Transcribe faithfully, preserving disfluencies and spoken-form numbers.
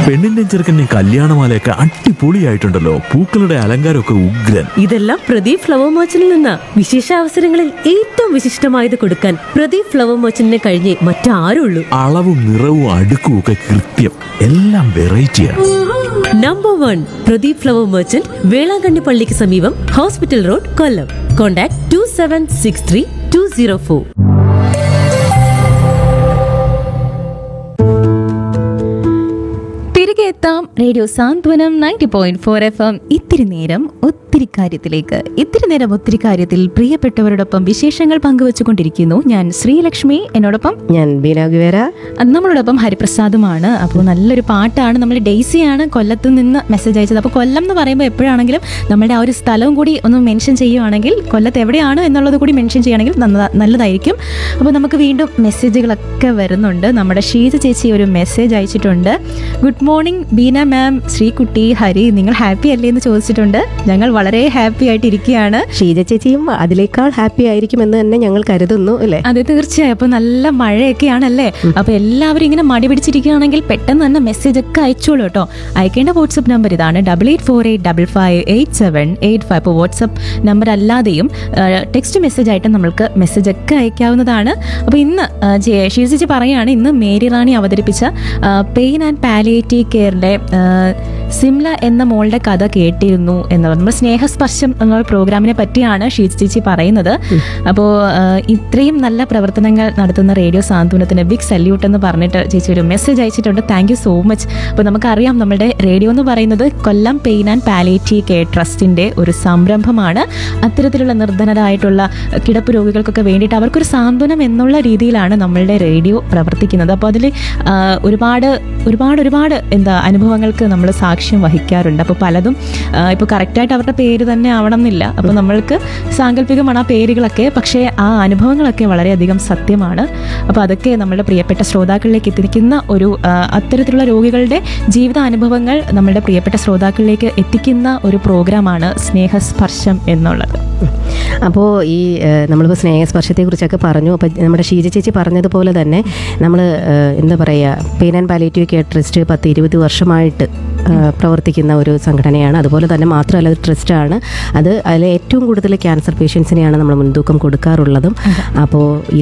പെണ്ണിന്റെ ചെറുക്കൻ്റെ കല്യാണമാലയൊക്കെ അടിപൊളിയായിട്ടുണ്ടല്ലോ. പൂക്കളുടെ അലങ്കാരമൊക്കെ ഉഗ്രൻ. ഇതെല്ലാം പ്രദീപ് ഫ്ലവർ മർച്ചന്റിൽ നിന്ന്. വിശേഷ അവസരങ്ങളിൽ ഏറ്റവും വിശിഷ്ടമായത് കൊടുക്കാൻ പ്രദീപ് ഫ്ലവർ മർച്ചന്റിനെ കഴിഞ്ഞേ മറ്റാരുള്ളൂ. അളവും നിറവും അടുക്കും ഒക്കെ കൃത്യം. എല്ലാം വെറൈറ്റിയാണ്. Number one Pradeep flower merchant, Velankanni പള്ളിക്ക് സമീപം, hospital road, Kollam. Contact to seven six three to zero four. തിരികെ എത്താം റേഡിയോ സാന്ത്വനം ninety point four F M. ഇത്തിരി നേരം ഒത്തിരി കാര്യത്തിലേക്ക്. ഇത്തിരി നേരം ഒത്തിരി കാര്യത്തിൽ പ്രിയപ്പെട്ടവരോടൊപ്പം വിശേഷങ്ങൾ പങ്കുവെച്ചുകൊണ്ടിരിക്കുന്നു ഞാൻ ശ്രീലക്ഷ്മി. എന്നോടൊപ്പം ഞാൻ ബീന ഗുവേര. നമ്മളോടൊപ്പം ഹരിപ്രസാദുമാണ്. അപ്പോൾ നല്ലൊരു പാട്ടാണ്. നമ്മൾ ഡെയ്സിയാണ് കൊല്ലത്ത് നിന്ന് മെസ്സേജ് അയച്ചത്. അപ്പോൾ കൊല്ലം എന്ന് പറയുമ്പോൾ എപ്പോഴാണെങ്കിലും നമ്മുടെ ആ ഒരു സ്ഥലവും കൂടി ഒന്ന് മെൻഷൻ ചെയ്യുവാണെങ്കിൽ, കൊല്ലത്ത് എവിടെയാണ് എന്നുള്ളത് കൂടി മെൻഷൻ ചെയ്യുകയാണെങ്കിൽ നല്ലതായിരിക്കും. അപ്പോൾ നമുക്ക് വീണ്ടും മെസ്സേജുകളൊക്കെ വരുന്നുണ്ട്. നമ്മുടെ ഷീജ ചേച്ചി ഒരു മെസ്സേജ് അയച്ചിട്ടുണ്ട്. ഗുഡ് മോർണിംഗ് ബീന മാം, ശ്രീകുട്ടി, ഹരി, നിങ്ങൾ ഹാപ്പി അല്ലേ എന്ന് ചോദിച്ചിട്ടുണ്ട്. ഞങ്ങൾ വളരെ ഹാപ്പി ആയിട്ട് ഇരിക്കുകയാണ്. ഷീജ ചേച്ചിയും അതിനേക്കാൾ ഹാപ്പി ആയിരിക്കും എന്ന് തന്നെ ഞങ്ങൾ കരുതുന്നു, അല്ലേ? അതെ, തീർച്ചയായും. അപ്പോൾ നല്ല മഴയൊക്കെയാണല്ലേ. അപ്പോൾ എല്ലാവരും ഇങ്ങനെ മടി പിടിച്ചിരിക്കുകയാണെങ്കിൽ പെട്ടെന്ന് തന്നെ മെസ്സേജ് ഒക്കെ അയച്ചോളൂ കേട്ടോ. അയക്കേണ്ട വാട്സപ്പ് നമ്പർ ഇതാണ് double eight four eight double five eight seven eight five. അപ്പോൾ വാട്സപ്പ് നമ്പർ അല്ലാതെയും ടെക്സ്റ്റ് മെസ്സേജ് ആയിട്ട് നമ്മൾക്ക് മെസ്സേജ് ഒക്കെ അയക്കാവുന്നതാണ്. അപ്പോൾ ഇന്ന് ഷീജ ചേച്ചി പറയുകയാണ്, ഇന്ന് മേരി റാണി അവതരിപ്പിച്ച പെയിൻ ആൻഡ് പാലിയേറ്റീവ് കെയറിൻ്റെ സിംല എന്ന മോളുടെ കഥ കേട്ടിരുന്നു എന്നുള്ളത്. നമ്മൾ സ്നേഹസ്പർശം എന്നുള്ള പ്രോഗ്രാമിനെ പറ്റിയാണ് ഷീജ ചേച്ചി പറയുന്നത്. അപ്പോൾ ഇത്രയും നല്ല പ്രവർത്തനങ്ങൾ നടത്തുന്ന റേഡിയോ സാന്ത്വനത്തിന് ബിഗ് സല്യൂട്ട് എന്ന് പറഞ്ഞിട്ട് ചേച്ചി ഒരു മെസ്സേജ് അയച്ചിട്ടുണ്ട്. Thank you so much. അപ്പോൾ നമുക്കറിയാം, നമ്മുടെ റേഡിയോ എന്ന് പറയുന്നത് കൊല്ലം പെയിൻ ആൻഡ് പാലിയേറ്റീവ് കെയർ ട്രസ്റ്റിൻ്റെ ഒരു സംരംഭമാണ്. അത്തരത്തിലുള്ള നിർധനരായിട്ടുള്ള കിടപ്പ് രോഗികൾക്കൊക്കെ വേണ്ടിയിട്ട് അവർക്കൊരു സാന്ത്വനം എന്നുള്ള രീതിയിലാണ് നമ്മളുടെ റേഡിയോ പ്രവർത്തിക്കുന്നത്. അപ്പോൾ അതിൽ ഒരുപാട് ഒരുപാട് ഒരുപാട് എന്താ അനുഭവങ്ങൾക്ക് നമ്മൾ സാക്ഷ്യം വഹിക്കാറുണ്ട്. അപ്പോൾ പലതും ഇപ്പോൾ കറക്റ്റായിട്ട് അവരുടെ പേര് തന്നെ ആവണം എന്നില്ല. അപ്പോൾ നമ്മൾക്ക് സാങ്കല്പികമാണ് ആ പേരുകളൊക്കെ, പക്ഷേ ആ അനുഭവങ്ങളൊക്കെ വളരെയധികം സത്യമാണ്. അപ്പോൾ അതൊക്കെ നമ്മുടെ പ്രിയപ്പെട്ട ശ്രോതാക്കളിലേക്ക് എത്തിക്കുന്ന ഒരു അത്തരത്തിലുള്ള രോഗികളുടെ ജീവിതാനുഭവങ്ങൾ നമ്മുടെ പ്രിയപ്പെട്ട ശ്രോതാക്കളിലേക്ക് എത്തിക്കുന്ന ഒരു പ്രോഗ്രാമാണ് സ്നേഹസ്പർശം എന്നുള്ളത്. അപ്പോൾ ഈ നമ്മളിപ്പോൾ സ്നേഹസ്പർശത്തെക്കുറിച്ചൊക്കെ പറഞ്ഞു. അപ്പോൾ നമ്മുടെ ഷീജ ചേച്ചി പറഞ്ഞതുപോലെ തന്നെ നമ്മൾ എന്താ പറയുക, pain and palliative care trust പത്ത് ഇരുപത് വർഷമായിട്ട് പ്രവർത്തിക്കുന്ന ഒരു സംഘടനയാണ്. അതുപോലെ തന്നെ മാത്രമല്ല ഒരു ട്രസ്റ്റാണ് അത്. അതിൽ ഏറ്റവും കൂടുതൽ ക്യാൻസർ പേഷ്യൻസിനെയാണ് നമ്മൾ മുൻതൂക്കം കൊടുക്കാറുള്ളതും. അപ്പോൾ